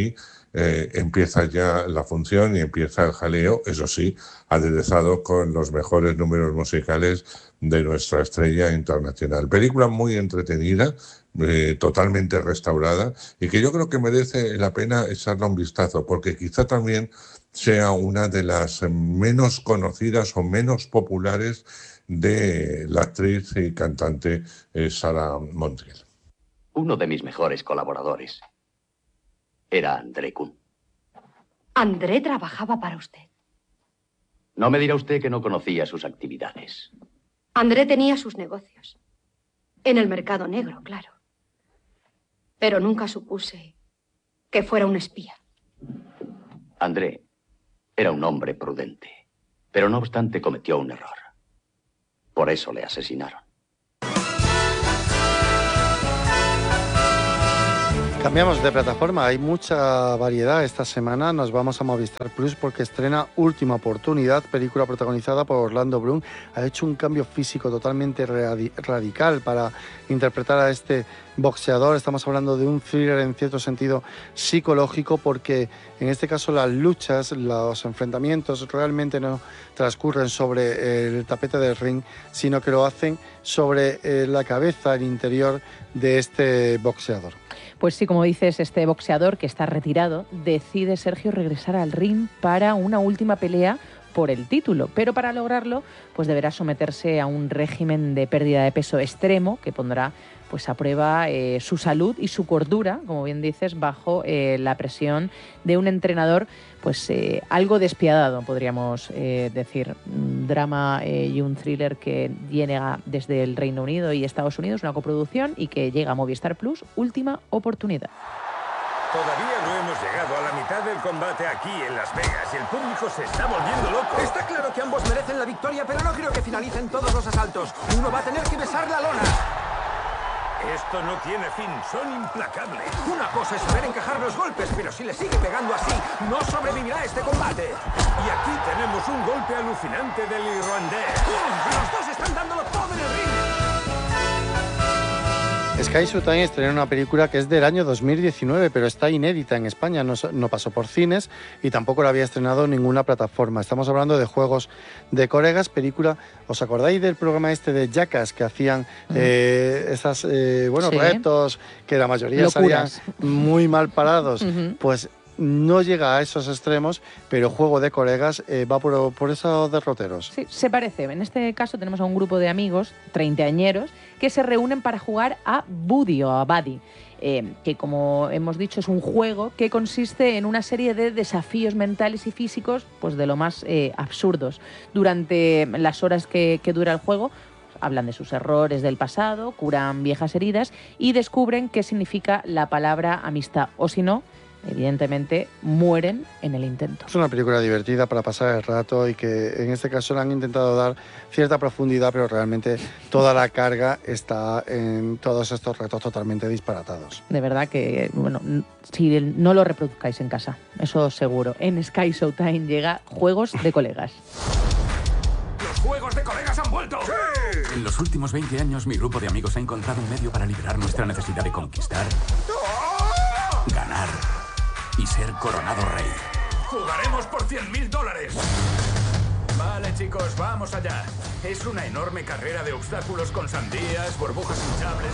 empieza ya la función y empieza el jaleo, eso sí, aderezado con los mejores números musicales de nuestra estrella internacional. Película muy entretenida, totalmente restaurada, y que yo creo que merece la pena echarle un vistazo, porque quizá también sea una de las menos conocidas o menos populares de la actriz y cantante Sarah Montiel. Uno de mis mejores colaboradores era André Kuhn. André trabajaba para usted. No me dirá usted que no conocía sus actividades. André tenía sus negocios. En el mercado negro, claro. Pero nunca supuse que fuera un espía. André era un hombre prudente, pero no obstante cometió un error. Por eso le asesinaron. Cambiamos de plataforma, hay mucha variedad esta semana. Nos vamos a Movistar Plus porque estrena Última Oportunidad, película protagonizada por Orlando Bloom. Ha hecho un cambio físico totalmente radical para interpretar a este boxeador. Estamos hablando de un thriller en cierto sentido psicológico, porque en este caso las luchas, los enfrentamientos realmente no transcurren sobre el tapete del ring, sino que lo hacen sobre la cabeza, el interior de este boxeador. Pues sí, como dices, este boxeador que está retirado decide, Sergio, regresar al ring para una última pelea por el título, pero para lograrlo pues deberá someterse a un régimen de pérdida de peso extremo que pondrá pues a prueba su salud y su cordura, como bien dices, bajo la presión de un entrenador pues algo despiadado, podríamos decir. Un drama y un thriller que llega desde el Reino Unido y Estados Unidos, una coproducción, y que llega a Movistar Plus, Última Oportunidad. Todavía no hemos llegado a la mitad del combate aquí en Las Vegas y el público se está volviendo loco. Está claro que ambos merecen la victoria, pero no creo que finalicen todos los asaltos. Uno va a tener que besar la lona. Esto no tiene fin, son implacables. Una cosa es saber encajar los golpes, pero si le sigue pegando así, no sobrevivirá este combate. Y aquí tenemos un golpe alucinante del irlandés. Los dos están dándolo todo en el ring. Sky Showtime estrena una película que es del año 2019, pero está inédita en España, no pasó por cines y tampoco la había estrenado en ninguna plataforma. Estamos hablando de Juegos de Colegas, película. ¿Os acordáis del programa este de Jackass que hacían esas retos que la mayoría Locuras. salían muy mal parados? Pues no llega a esos extremos, pero Juego de Colegas va por esos derroteros. Sí, se parece. En este caso tenemos a un grupo de amigos, treintañeros, que se reúnen para jugar a Buddy o a Buddy, que como hemos dicho es un juego que consiste en una serie de desafíos mentales y físicos pues de lo más absurdos. Durante las horas que dura el juego, hablan de sus errores del pasado, curan viejas heridas y descubren qué significa la palabra amistad, o si no, evidentemente mueren en el intento. Es una película divertida para pasar el rato y que en este caso le han intentado dar cierta profundidad, pero realmente toda la carga está en todos estos retos totalmente disparatados. De verdad que, bueno, si no lo reproduzcáis en casa, eso seguro. En Sky Showtime llega Juegos de Colegas. ¡Los Juegos de Colegas han vuelto! ¡Sí! En los últimos 20 años, mi grupo de amigos ha encontrado un medio para liberar nuestra necesidad de conquistar, ganar y ser coronado rey. ¡Jugaremos por $100.000! Vale, chicos, vamos allá. Es una enorme carrera de obstáculos con sandías, burbujas hinchables.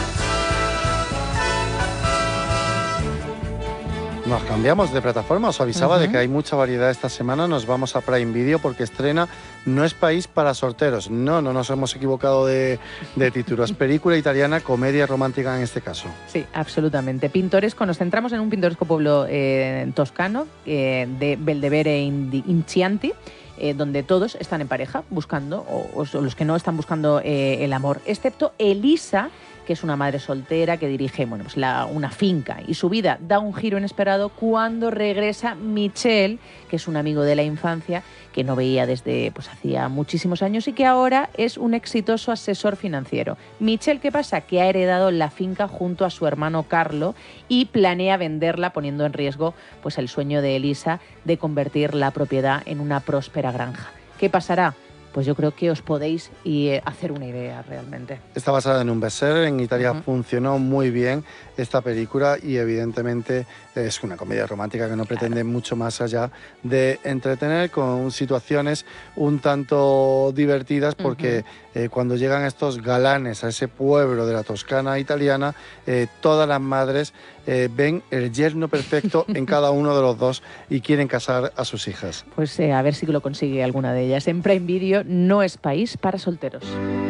Nos cambiamos de plataforma, os avisaba de que hay mucha variedad esta semana. Nos vamos a Prime Video porque estrena No es país para solteros. No nos hemos equivocado de título. Es película italiana, comedia romántica en este caso. Sí, absolutamente. Pintoresco, nos centramos en un pintoresco pueblo toscano de Belvedere in Chianti, donde todos están en pareja buscando, o los que no están buscando el amor, excepto Elisa, que es una madre soltera que dirige una finca, y su vida da un giro inesperado cuando regresa Michel, que es un amigo de la infancia que no veía desde hacía muchísimos años y que ahora es un exitoso asesor financiero. Michel, ¿qué pasa? Que ha heredado la finca junto a su hermano Carlo y planea venderla, poniendo en riesgo el sueño de Elisa de convertir la propiedad en una próspera granja. ¿Qué pasará? pues yo creo que os podéis hacer una idea realmente. Está basada en un bestseller, en Italia funcionó muy bien esta película y evidentemente es una comedia romántica que no pretende mucho más allá de entretener con situaciones un tanto divertidas porque cuando llegan estos galanes a ese pueblo de la Toscana italiana, todas las madres ven el yerno perfecto en cada uno de los dos y quieren casar a sus hijas. Pues a ver si lo consigue alguna de ellas. En Prime Video no es país para solteros.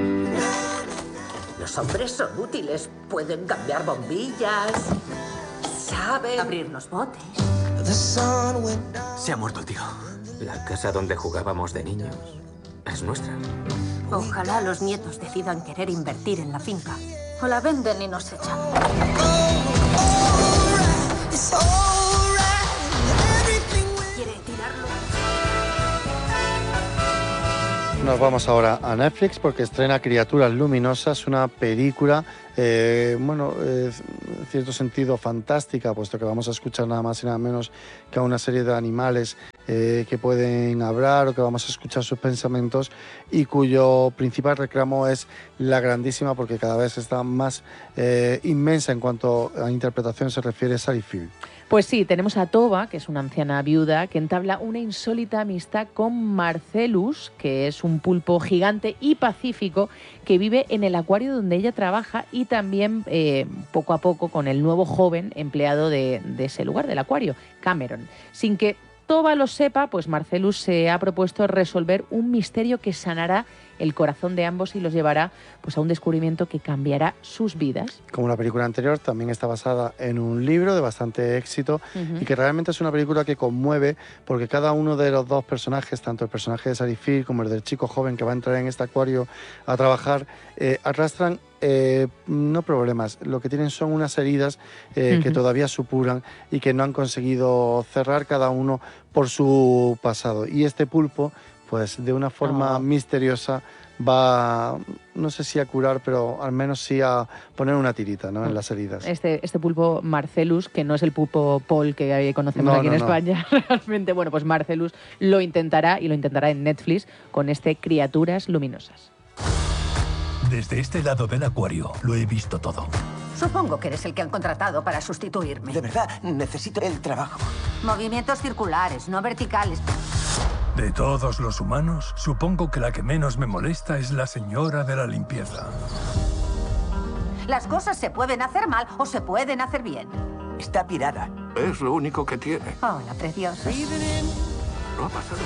Los hombres son útiles. Pueden cambiar bombillas, saben abrir los botes. Se ha muerto el tío. La casa donde jugábamos de niños es nuestra. Ojalá los nietos decidan querer invertir en la finca. O la venden y nos echan. ¿Quiere tirarlo? Nos vamos ahora a Netflix porque estrena Criaturas Luminosas, una película, en cierto sentido fantástica, puesto que vamos a escuchar nada más y nada menos que a una serie de animales que pueden hablar o que vamos a escuchar sus pensamientos y cuyo principal reclamo es la grandísima, porque cada vez está más inmensa en cuanto a interpretación se refiere, Sally Field. Pues sí, tenemos a Toba, que es una anciana viuda, que entabla una insólita amistad con Marcellus, que es un pulpo gigante y pacífico que vive en el acuario donde ella trabaja, y también poco a poco con el nuevo joven empleado de ese lugar, del acuario, Cameron. Sin que Toba lo sepa, pues Marcellus se ha propuesto resolver un misterio que sanará el corazón de ambos y los llevará pues a un descubrimiento que cambiará sus vidas. Como la película anterior, también está basada en un libro de bastante éxito y que realmente es una película que conmueve porque cada uno de los dos personajes, tanto el personaje de Sally Field como el del chico joven que va a entrar en este acuario a trabajar, arrastran no problemas, lo que tienen son unas heridas que todavía supuran y que no han conseguido cerrar cada uno por su pasado. Y este pulpo, pues de una forma misteriosa va, no sé si a curar, pero al menos sí a poner una tirita, ¿no?, en las heridas. Este pulpo Marcellus, que no es el pulpo Paul que conocemos aquí en España, realmente, bueno, pues Marcellus lo intentará, y lo intentará en Netflix con Criaturas Luminosas. Desde este lado del acuario lo he visto todo. Supongo que eres el que han contratado para sustituirme. De verdad, necesito el trabajo. Movimientos circulares, no verticales. De todos los humanos, supongo que la que menos me molesta es la señora de la limpieza. Las cosas se pueden hacer mal o se pueden hacer bien. Está pirada. Es lo único que tiene. Hola, preciosa. No ha pasado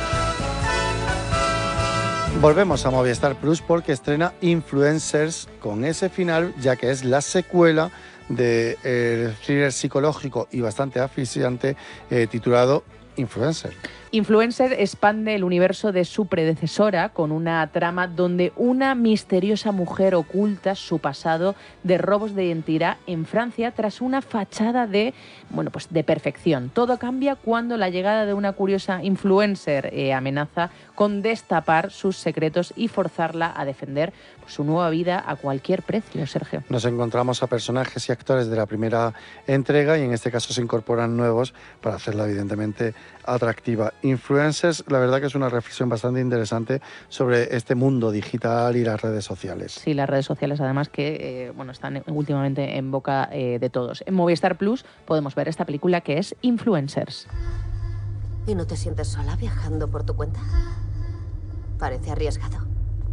Volvemos a Movistar Plus porque estrena Influencers con ese final, ya que es la secuela del thriller psicológico y bastante asfixiante titulado Influencer. Influencer expande el universo de su predecesora con una trama donde una misteriosa mujer oculta su pasado de robos de identidad en Francia tras una fachada de perfección. Todo cambia cuando la llegada de una curiosa influencer amenaza con destapar sus secretos y forzarla a defender su nueva vida a cualquier precio, Sergio. Nos encontramos a personajes y actores de la primera entrega y en este caso se incorporan nuevos para hacerla evidentemente atractiva. Influencers, la verdad que es una reflexión bastante interesante sobre este mundo digital y las redes sociales. Sí, las redes sociales además que están últimamente en boca de todos. En Movistar Plus podemos ver esta película que es Influencers. ¿Y no te sientes sola viajando por tu cuenta? Parece arriesgado.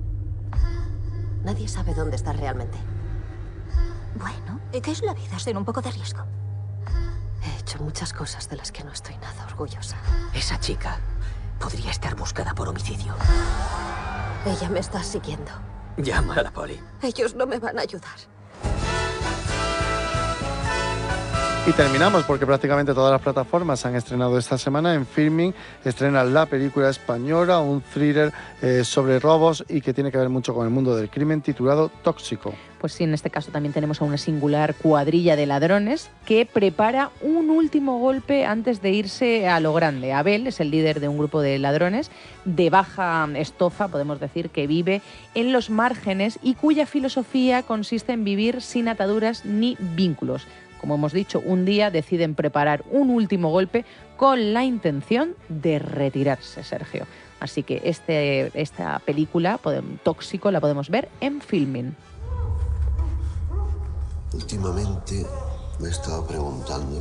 Nadie sabe dónde estás realmente. Bueno, ¿qué es la vida sin un poco de riesgo? He hecho muchas cosas de las que no estoy nada orgullosa. Esa chica podría estar buscada por homicidio. Ella me está siguiendo. Llama a la poli. Ellos no me van a ayudar. Y terminamos porque prácticamente todas las plataformas han estrenado esta semana. En Filming estrena la película española, un thriller sobre robos y que tiene que ver mucho con el mundo del crimen, titulado Tóxico. Pues sí, en este caso también tenemos a una singular cuadrilla de ladrones que prepara un último golpe antes de irse a lo grande. Abel es el líder de un grupo de ladrones de baja estofa, podemos decir, que vive en los márgenes y cuya filosofía consiste en vivir sin ataduras ni vínculos. como hemos dicho, un día deciden preparar un último golpe con la intención de retirarse, Sergio. Así que esta película, Tóxico, la podemos ver en Filmin. Últimamente me he estado preguntando,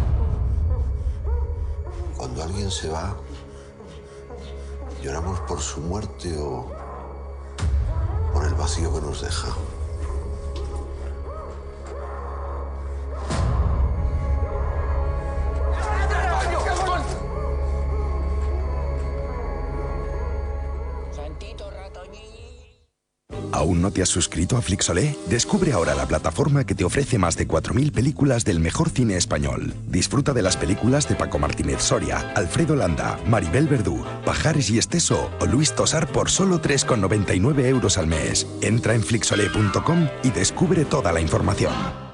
cuando alguien se va, ¿lloramos por su muerte o por el vacío que nos deja? ¿Aún no te has suscrito a Flixolé? Descubre ahora la plataforma que te ofrece más de 4.000 películas del mejor cine español. Disfruta de las películas de Paco Martínez Soria, Alfredo Landa, Maribel Verdú, Pajares y Esteso o Luis Tosar por solo 3,99 € al mes. Entra en flixolé.com y descubre toda la información.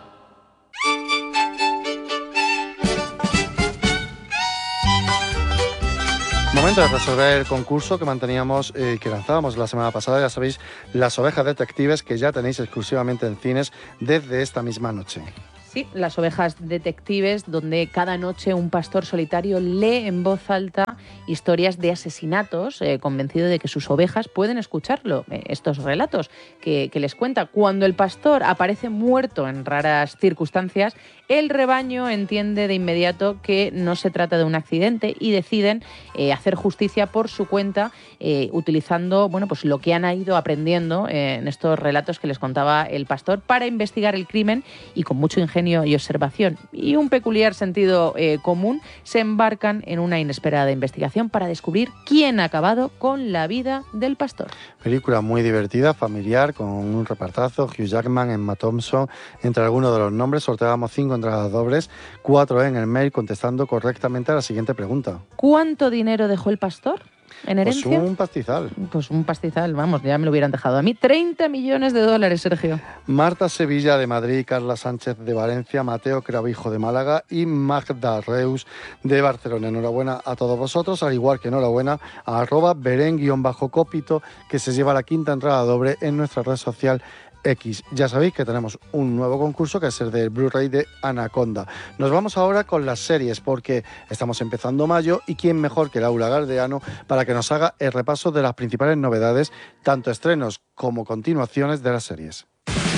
Momento de resolver el concurso que manteníamos, que lanzábamos la semana pasada. Ya sabéis, Las Ovejas Detectives, que ya tenéis exclusivamente en cines desde esta misma noche. Sí, Las Ovejas Detectives, donde cada noche un pastor solitario lee en voz alta historias de asesinatos, convencido de que sus ovejas pueden escucharlo. Estos relatos que les cuenta. Cuando el pastor aparece muerto en raras circunstancias, el rebaño entiende de inmediato que no se trata de un accidente y deciden hacer justicia por su cuenta, utilizando pues lo que han ido aprendiendo en estos relatos que les contaba el pastor para investigar el crimen, y con mucho ingenio y observación y un peculiar sentido común se embarcan en una inesperada investigación para descubrir quién ha acabado con la vida del pastor. Película muy divertida, familiar, con un repartazo: Hugh Jackman, Emma Thompson, entre algunos de los nombres. Sorteábamos 5 entradas dobles, 4 en el mail, contestando correctamente a la siguiente pregunta. ¿Cuánto dinero dejó el pastor en herencia? Pues un pastizal. Pues un pastizal, vamos, ya me lo hubieran dejado a mí. 30 millones de dólares, Sergio. Marta Sevilla de Madrid, Carla Sánchez de Valencia, Mateo Cravijo de Málaga y Magda Reus de Barcelona. Enhorabuena a todos vosotros, al igual que enhorabuena a @Beren_Cópito, que se lleva la 5ª entrada doble en nuestra red social X. Ya sabéis que tenemos un nuevo concurso, que es el del Blu-ray de Anaconda. Nos vamos ahora con las series, porque estamos empezando mayo y quién mejor que Laura Galdeano para que nos haga el repaso de las principales novedades, tanto estrenos como continuaciones de las series.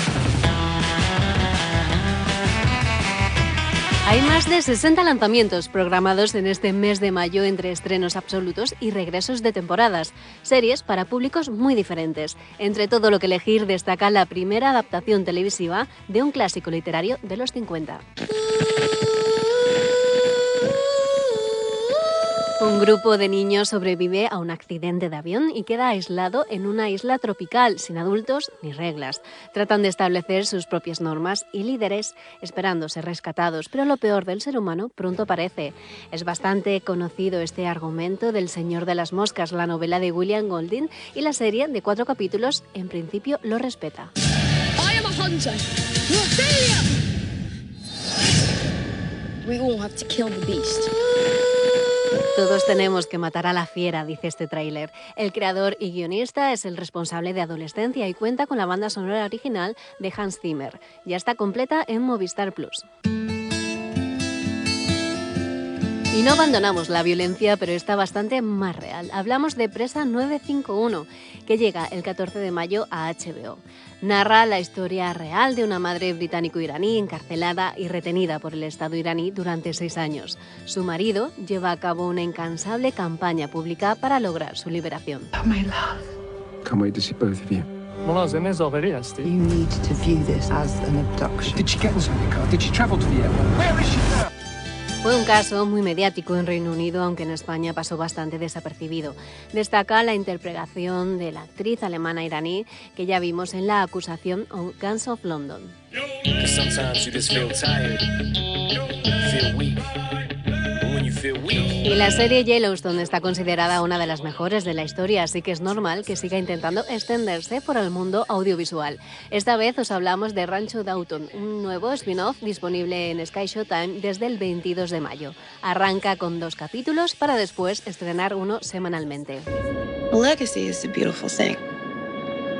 Hay más de 60 lanzamientos programados en este mes de mayo, entre estrenos absolutos y regresos de temporadas. Series para públicos muy diferentes. Entre todo lo que elegir, destaca la primera adaptación televisiva de un clásico literario de los 50. Un grupo de niños sobrevive a un accidente de avión y queda aislado en una isla tropical, sin adultos ni reglas. Tratan de establecer sus propias normas y líderes, esperando ser rescatados, pero lo peor del ser humano pronto aparece. Es bastante conocido este argumento del Señor de las Moscas, la novela de William Golding, y la serie de 4 capítulos en principio lo respeta. I am a hunter. You're a failure. We all have to kill the beast. Todos tenemos que matar a la fiera, dice este tráiler. El creador y guionista es el responsable de Adolescencia y cuenta con la banda sonora original de Hans Zimmer. Ya está completa en Movistar Plus. Y no abandonamos la violencia, pero está bastante más real. Hablamos de Presa 951, que llega el 14 de mayo a HBO. Narra la historia real de una madre británico-iraní encarcelada y retenida por el Estado iraní durante 6 años. Su marido lleva a cabo una incansable campaña pública para lograr su liberación. Oh, my love. Can't wait to see both of you. You need to view this as an abduction. Did she get into the car? Did she travel to the airport? Where is she now? Fue un caso muy mediático en Reino Unido, aunque en España pasó bastante desapercibido. Destaca la interpretación de la actriz alemana iraní que ya vimos en La acusación o Guns of London. Y la serie Yellowstone está considerada una de las mejores de la historia, así que es normal que siga intentando extenderse por el mundo audiovisual. Esta vez os hablamos de Rancho Downton, un nuevo spin-off disponible en Sky Showtime desde el 22 de mayo. Arranca con 2 capítulos para después estrenar uno semanalmente. A legacy is a beautiful thing.